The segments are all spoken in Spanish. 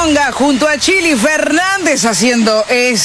Milonga junto a Chili Fernández haciendo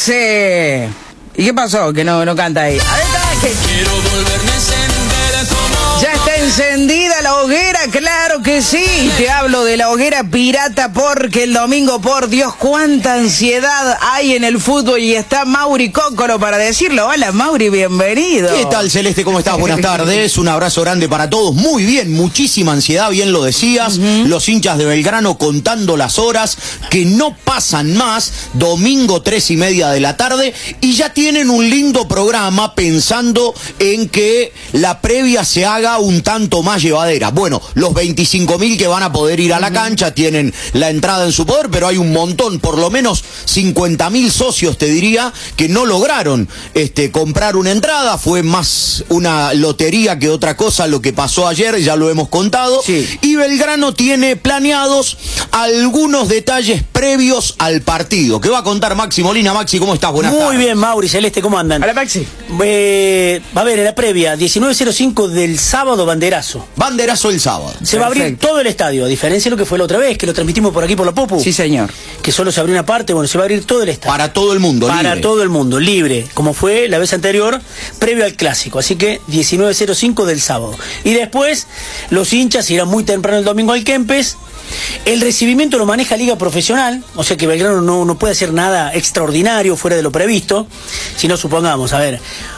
ese... ¿Y qué pasó? Que no canta ahí. Quiero volverme a encender como... Ya está encendida la hoguera, claro que sí. Te hablo de la hoguera pirata porque el domingo, por Dios, cuánta ansiedad hay en el fútbol y está Mauri Cócoro para decirlo. Hola Mauri, bienvenido. ¿Qué tal, Celeste? ¿Cómo estás? Buenas tardes. Un abrazo grande para todos. Muy bien, muchísima ansiedad, bien lo decías. Los hinchas de Belgrano contando las horas que no pasan más. Domingo 3:30 de la tarde y ya tienen un lindo programa pensando en que la previa se haga un tanto más llevadera. Bueno, los 25.000 que van a poder ir a la cancha tienen la entrada en su poder, pero hay un montón, por lo menos 50.000 socios, te diría, que no lograron comprar una entrada. Fue más una lotería que otra cosa lo que pasó ayer, ya lo hemos contado. Sí. Y Belgrano tiene planeados algunos detalles previos al partido, que va a contar Maxi Molina. Maxi, ¿cómo estás? Buenas tardes. Muy bien, Mauri, Celeste, ¿cómo andan? Hola Maxi. Va a haber en la previa, 19:05 del sábado, banderazo. Banderazo el sábado. Se va a abrir Perfecto. todo el estadio, a diferencia de lo que fue la otra vez, que lo transmitimos por aquí por la Popu. Sí, señor. Que solo se abrió una parte, bueno, se va a abrir todo el estadio. Para todo el mundo, Para libre. todo el mundo, libre, como fue la vez anterior, previo al clásico. Así que 19:05 del sábado. Y después, los hinchas irán muy temprano el domingo al Kempes. El recibimiento lo maneja Liga Profesional, o sea que Belgrano no puede hacer nada extraordinario fuera de lo previsto. Si no, supongamos, a ver,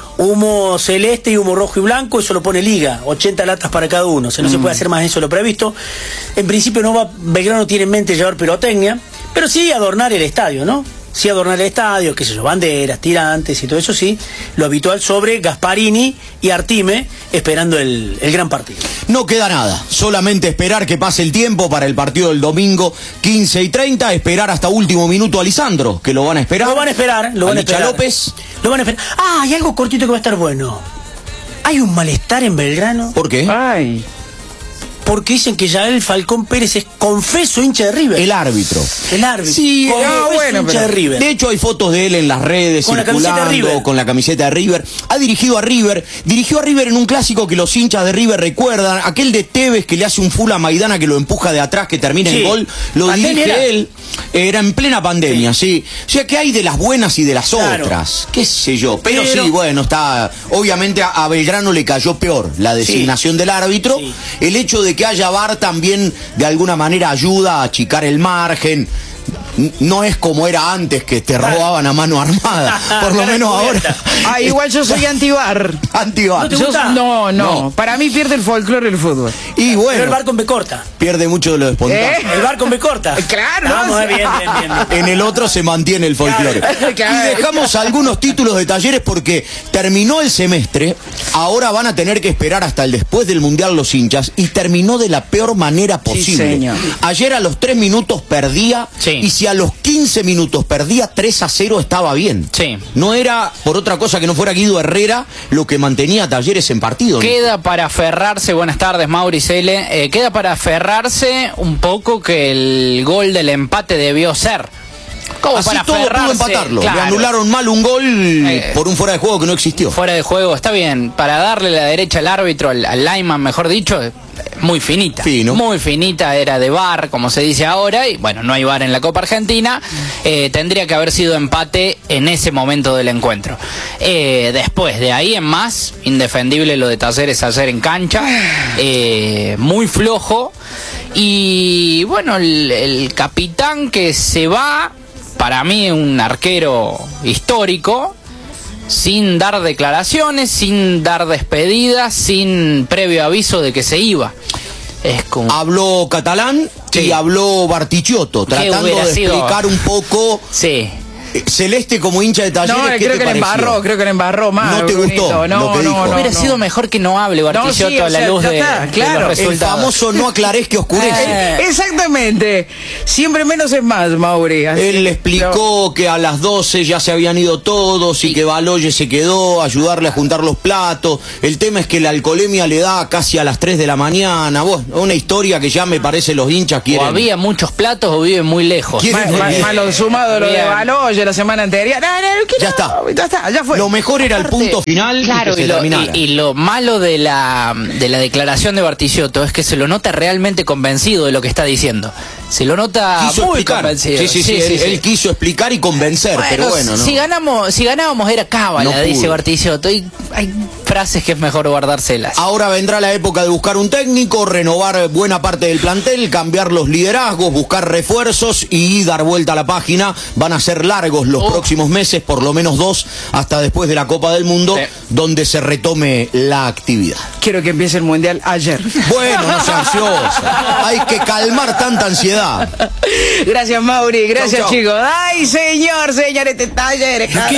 humo celeste y humo rojo y blanco, eso lo pone Liga, 80 latas para cada uno, o sea, no se puede hacer más eso de lo previsto. En principio Belgrano tiene en mente llevar pirotecnia, pero sí adornar el estadio, ¿no? Sí adornar el estadio, qué sé yo, banderas, tirantes y todo eso, sí, lo habitual sobre Gasparini y Artime, esperando el gran partido. No queda nada, solamente esperar que pase el tiempo para el partido del domingo 15:30, esperar hasta último minuto a Lisandro, que lo van a esperar. Lo van a esperar, lo van a Licha esperar. López. Lo van a esperar. Ah, hay algo cortito que va a estar bueno. Hay un malestar en Belgrano ¿Por qué? Ay. porque dicen que Yael Falcón Pérez es confeso hincha de River. El árbitro. El árbitro. Sí, Confeso bueno, hincha pero- de River. De hecho, hay fotos de él en las redes Con la camiseta de circulando, River. con la camiseta de River. Ha dirigido a River. Dirigió a River en un clásico que los hinchas de River recuerdan. Aquel de Tevez que le hace un full a Maidana que lo empuja de atrás, que termina Sí. en gol. Lo ¿Pandemia dirige era? él. Era en plena pandemia, sí. O sea que hay de las buenas y de las Claro. otras. Qué sé yo. Pero Pero- sí, bueno, está... Obviamente a Belgrano le cayó peor la designación del árbitro. Sí. El hecho de que haya VAR también de alguna manera ayuda a achicar el margen. No es como era antes, que te robaban a mano armada. Por lo Cara menos ahora. descubierta. Ah, igual yo soy anti-bar. Antivar. ¿No te Yo- gusta? no. No. Para mí pierde el folclore del fútbol. Y Pero el bueno, bar con B corta. pierde mucho de lo espontáneo. El bar con B corta. Claro. Vamos, bien. En el otro se mantiene el folclore. Claro. Y dejamos algunos títulos de Talleres porque terminó el semestre, ahora van a tener que esperar hasta el después del Mundial los hinchas, y terminó de la peor manera posible. señor. Ayer a los 3 minutos perdía, Sí. y si a los 15 minutos perdía 3-0 estaba bien. Sí. No era por otra cosa que no fuera Guido Herrera lo que mantenía a Talleres en partido. Queda para aferrarse, buenas tardes Mauri Cele, queda para aferrarse un poco que el gol del empate debió ser. Como Así para todo pudo aferrarse, empatarlo. claro. Le anularon mal un gol por un fuera de juego que no existió. Fuera de juego, está bien, para darle la derecha al árbitro, al lineman mejor dicho, muy finita. Fino. Muy finita, era de VAR, como se dice ahora, y bueno, no hay VAR en la Copa Argentina, tendría que haber sido empate en ese momento del encuentro. Después, de ahí en más, indefendible lo de Talleres ayer en cancha, muy flojo, y bueno, el capitán que se va, para mí un arquero histórico, sin dar declaraciones, sin dar despedidas, sin previo aviso de que se iba. Es como... Habló Catalán Sí. y habló Bartichotto, tratando de hubiera sido? explicar un poco. Sí. Celeste, como hincha de Talleres, No, ¿qué creo te que le pareció? embarró más. ¿No te gustó No, lo que dijo? no, Hubiera no. sido mejor que no hable Bartichotto sí, o a la sea, luz ya de, está, de claro. los El resultados. famoso no aclarés que oscurece. Exactamente. Siempre menos es más, Mauri. Así Él le que- explicó que a las 12 ya se habían ido todos y que Baloye se quedó a ayudarle a juntar los platos. El tema es que la alcoholemia le da casi a las 3 de la mañana. Bueno, una historia que ya me parece los hinchas O quieren. había muchos platos o vive muy lejos. ¿Quién? Más lo sumado lo de Bien. Baloye la semana anterior. Ya está. Ya está, ya fue. Lo mejor era el punto final Claro, y que se y lo, terminara. y lo malo de la declaración de Bartichotto es que se lo nota realmente convencido de lo que está diciendo. Se lo nota Quiso muy explicar. convencido. Sí, él quiso explicar y convencer, pero bueno, no. Si ganábamos era cábala, No dice pudo. Bartichotto. Y hay frases que es mejor guardárselas. Ahora vendrá la época de buscar un técnico, renovar buena parte del plantel, cambiar los liderazgos, buscar refuerzos y dar vuelta a la página. Van a ser largos los próximos meses, por lo menos 2, hasta después de la Copa del Mundo, donde se retome la actividad. Quiero que empiece el Mundial ayer. Bueno, no sea ansiosa. Hay que calmar tanta ansiedad. Gracias, Mauri. Gracias, Chau, chau. chicos. Ay, señor, este taller.